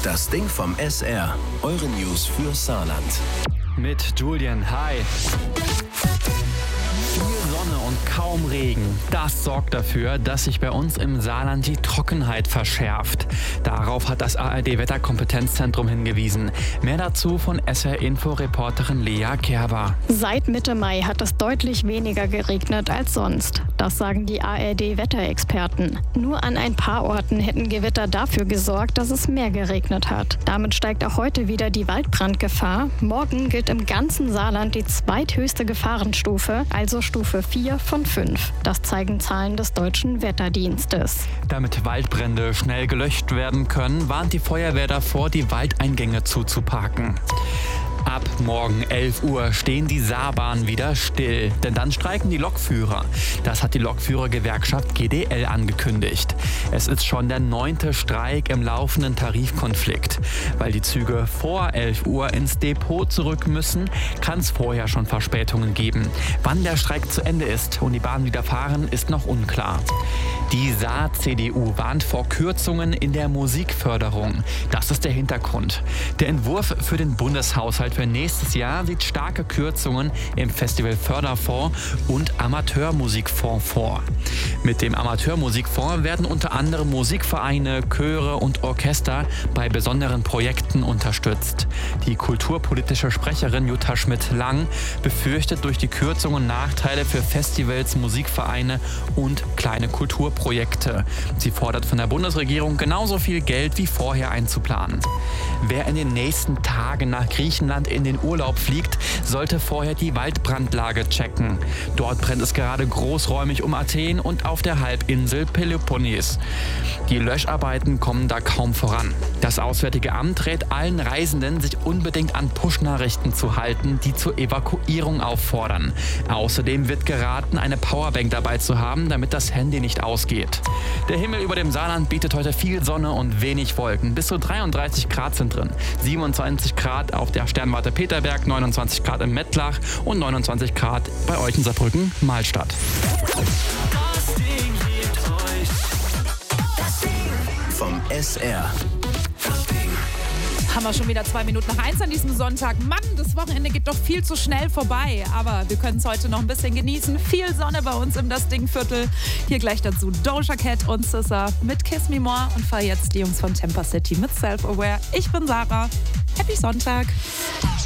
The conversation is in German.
Das Ding vom SR. Eure News für Saarland. Mit Julian, hi. Viel Sonne und kaum Regen. Das sorgt dafür, dass sich bei uns im Saarland die Trockenheit verschärft. Darauf hat das ARD-Wetterkompetenzzentrum hingewiesen. Mehr dazu von SR-Info-Reporterin Lea Kerber. Seit Mitte Mai hat es deutlich weniger geregnet als sonst. Das sagen die ARD-Wetterexperten. Nur an ein paar Orten hätten Gewitter dafür gesorgt, dass es mehr geregnet hat. Damit steigt auch heute wieder die Waldbrandgefahr. Morgen gilt im ganzen Saarland die zweithöchste Gefahrenstufe, also Stufe 4 von 5. Das zeigen Zahlen des Deutschen Wetterdienstes. Damit Waldbrände schnell gelöscht werden können, warnt die Feuerwehr davor, die Waldeingänge zuzuparken. Ab morgen 11 Uhr stehen die Saarbahnen wieder still, denn dann streiken die Lokführer. Das hat die Lokführergewerkschaft GDL angekündigt. Es ist schon der 9. Streik im laufenden Tarifkonflikt. Weil die Züge vor 11 Uhr ins Depot zurück müssen, kann es vorher schon Verspätungen geben. Wann der Streik zu Ende ist und die Bahnen wieder fahren, ist noch unklar. Die Saar-CDU warnt vor Kürzungen in der Musikförderung. Das ist der Hintergrund. Der Entwurf für den Bundeshaushalt für nächstes Jahr sieht starke Kürzungen im Festivalförderfonds und Amateurmusikfonds vor. Mit dem Amateurmusikfonds werden unter anderem Musikvereine, Chöre und Orchester bei besonderen Projekten unterstützt. Die kulturpolitische Sprecherin Jutta Schmidt-Lang befürchtet durch die Kürzungen Nachteile für Festivals, Musikvereine und kleine Kulturprojekte. Sie fordert von der Bundesregierung genauso viel Geld wie vorher einzuplanen. Wer in den nächsten Tagen nach Griechenland in den Urlaub fliegt, sollte vorher die Waldbrandlage checken. Dort brennt es gerade großräumig um Athen und auf der Halbinsel Peloponnes. Die Löscharbeiten kommen da kaum voran. Das Auswärtige Amt rät allen Reisenden, sich unbedingt an Push-Nachrichten zu halten, die zur Evakuierung auffordern. Außerdem wird geraten, eine Powerbank dabei zu haben, damit das Handy nicht ausgeht. Der Himmel über dem Saarland bietet heute viel Sonne und wenig Wolken. Bis zu 33 Grad sind drin. 27 Grad auf der Sternwarte Peterberg, 29 Grad im Mettlach und 29 Grad bei euch in Saarbrücken-Mahlstadt. Das Ding hebt euch. Das Ding vom SR. Das Ding. Haben wir schon wieder 2 Minuten nach 1 an diesem Sonntag. Mann, das Wochenende geht doch viel zu schnell vorbei. Aber wir können es heute noch ein bisschen genießen. Viel Sonne bei uns im Das Ding-Viertel. Hier gleich dazu Doja Cat und SZA mit Kiss Me More. Und vor jetzt die Jungs von Temper City mit Self-Aware. Ich bin Sarah. Happy Sonntag.